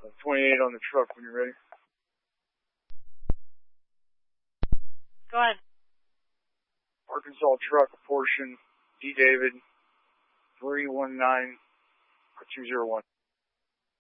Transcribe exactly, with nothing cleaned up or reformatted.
twenty-eight on the truck when you're ready. Go ahead. Arkansas truck portion, D. David, three one nine two zero one.